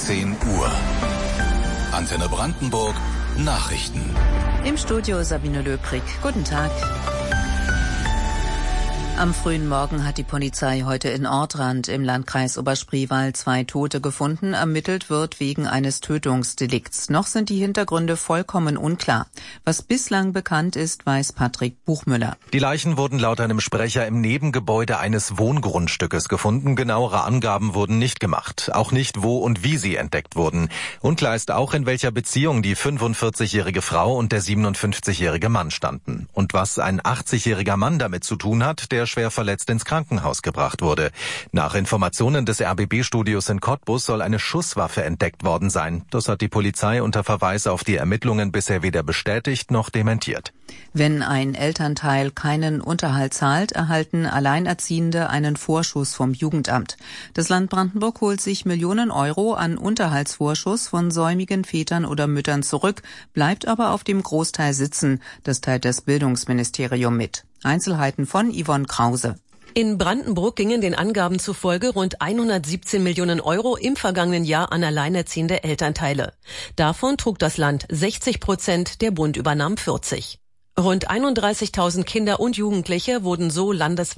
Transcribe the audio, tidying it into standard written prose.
10 Uhr. Antenne Brandenburg, Nachrichten. Im Studio Sabine Löbrig. Guten Tag. Am frühen Morgen hat die Polizei heute in Ortrand im Landkreis Oberspreewald 2 Tote gefunden. Ermittelt wird wegen eines Tötungsdelikts. Noch sind die Hintergründe vollkommen unklar. Was bislang bekannt ist, weiß Patrick Buchmüller. Die Leichen wurden laut einem Sprecher im Nebengebäude eines Wohngrundstückes gefunden. Genauere Angaben wurden nicht gemacht. Auch nicht, wo und wie sie entdeckt wurden. Unklar ist auch, in welcher Beziehung die 45-jährige Frau und der 57-jährige Mann standen. Und was ein 80-jähriger Mann damit zu tun hat, der schwer verletzt ins Krankenhaus gebracht wurde. Nach Informationen des RBB-Studios in Cottbus soll eine Schusswaffe entdeckt worden sein. Das hat die Polizei unter Verweis auf die Ermittlungen bisher weder bestätigt noch dementiert. Wenn ein Elternteil keinen Unterhalt zahlt, erhalten Alleinerziehende einen Vorschuss vom Jugendamt. Das Land Brandenburg holt sich Millionen Euro an Unterhaltsvorschuss von säumigen Vätern oder Müttern zurück, bleibt aber auf dem Großteil sitzen. Das teilt das Bildungsministerium mit. Einzelheiten von Yvonne Krause. In Brandenburg gingen den Angaben zufolge rund 117 Millionen Euro im vergangenen Jahr an alleinerziehende Elternteile. Davon trug das Land 60%, der Bund übernahm 40%. Rund 31.000 Kinder und Jugendliche wurden so landesweit